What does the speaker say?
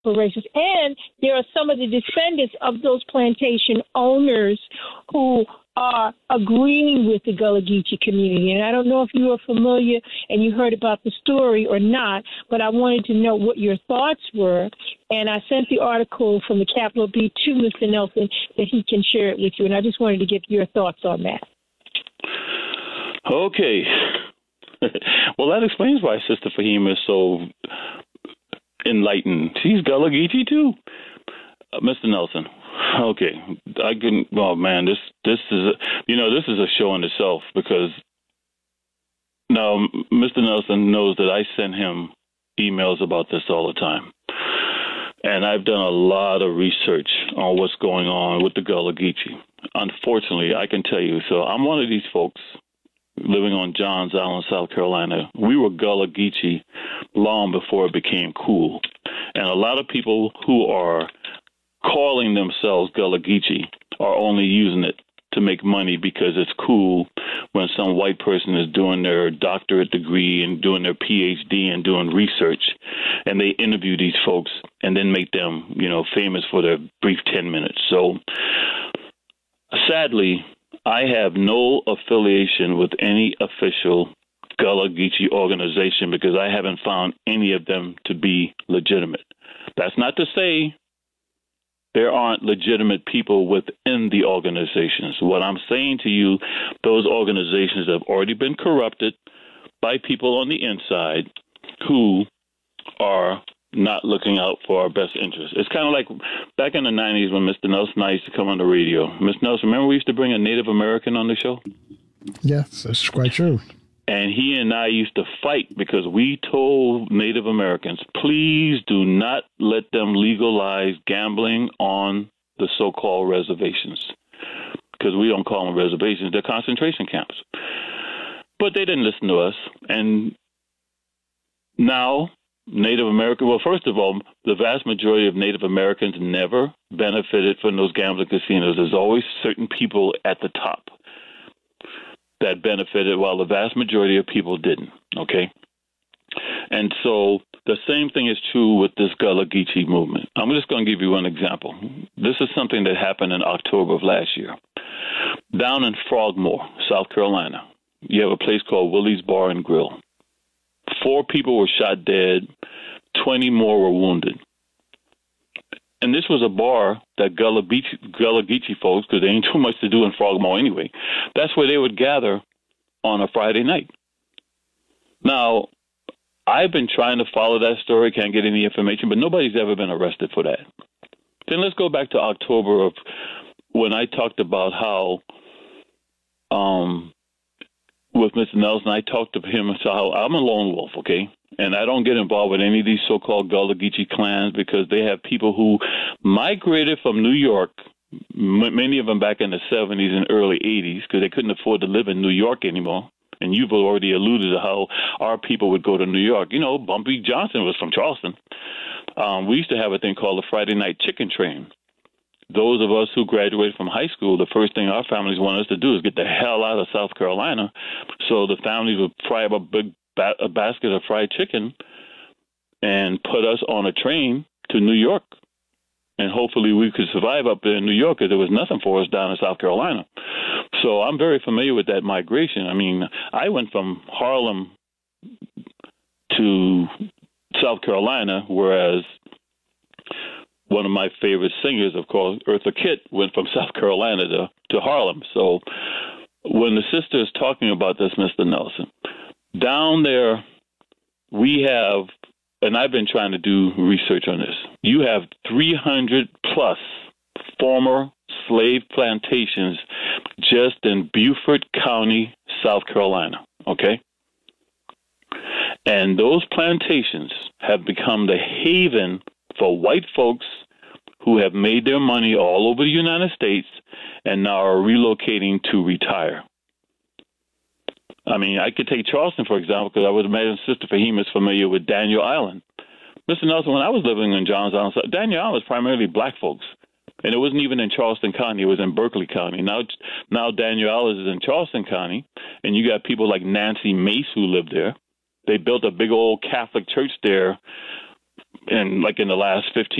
reparations. And there are some of the descendants of those plantation owners who are agreeing with the Gullah Geechee community. And I don't know if you are familiar and you heard about the story or not, but I wanted to know what your thoughts were. And I sent the article from the Capitol Beat to Mr. Nelson that he can share it with you. And I just wanted to get your thoughts on that. Okay. Well, that explains why Sister Fahima is so enlightened. She's Gullah Geechee too. Mr. Nelson. Okay. I can, oh man, this is, this is a show in itself, because now Mr. Nelson knows that I send him emails about this all the time. And I've done a lot of research on what's going on with the Gullah Geechee. Unfortunately, I can tell you, so I'm one of these folks living on Johns Island, South Carolina. We were Gullah Geechee long before it became cool. And a lot of people who are calling themselves Gullah Geechee are only using it to make money because it's cool when some white person is doing their doctorate degree and doing their PhD and doing research, and they interview these folks and then make them, famous for their brief 10 minutes. So sadly, I have no affiliation with any official Gullah Geechee organization because I haven't found any of them to be legitimate. That's not to say there aren't legitimate people within the organizations. What I'm saying to you, those organizations have already been corrupted by people on the inside who are not looking out for our best interests. It's kind of like back in the 90s when Mr. Nelson and I used to come on the radio. Mr. Nelson, remember we used to bring a Native American on the show? Yes, that's quite true. And he and I used to fight because we told Native Americans, please do not let them legalize gambling on the so-called reservations, because we don't call them reservations, they're concentration camps. But they didn't listen to us. And now Native American, well, first of all, the vast majority of Native Americans never benefited from those gambling casinos. There's always certain people at the top that benefited while the vast majority of people didn't, okay? And so the same thing is true with this Gullah Geechee movement. I'm just going to give you one example. This is something that happened in October of last year. Down in Frogmore, South Carolina, you have a place called Willie's Bar and Grill. 4 people were shot dead, 20 more were wounded. And this was a bar that Gullah Geechee folks, because there ain't too much to do in Frogmore anyway, that's where they would gather on a Friday night. Now, I've been trying to follow that story, can't get any information, but nobody's ever been arrested for that. Then let's go back to October of when I talked about how, with Mr. Nelson, I talked to him about how I'm a lone wolf, okay? And I don't get involved with any of these so-called Gullah Geechee clans because they have people who migrated from New York, many of them back in the 70s and early 80s, because they couldn't afford to live in New York anymore. And you've already alluded to how our people would go to New York. Bumpy Johnson was from Charleston. We used to have a thing called the Friday Night Chicken Train. Those of us who graduated from high school, the first thing our families wanted us to do is get the hell out of South Carolina. So the families would fry up a basket of fried chicken and put us on a train to New York. And hopefully we could survive up there in New York because there was nothing for us down in South Carolina. So I'm very familiar with that migration. I mean, I went from Harlem to South Carolina, whereas one of my favorite singers, of course, Eartha Kitt, went from South Carolina to Harlem. So when the sister is talking about this, Mr. Nelson, down there we have, and I've been trying to do research on this, you have 300 plus former slave plantations just in Beaufort County, South Carolina, okay? And those plantations have become the haven for white folks who have made their money all over the United States and now are relocating to retire. I mean, I could take Charleston, for example, because I would imagine Sister Fahima is familiar with Daniel Island. Mr. Nelson, when I was living in Johns Island, Daniel Island was primarily black folks. And it wasn't even in Charleston County. It was in Berkeley County. Now Daniel Island is in Charleston County, and you got people like Nancy Mace who lived there. They built a big old Catholic church there in the last 15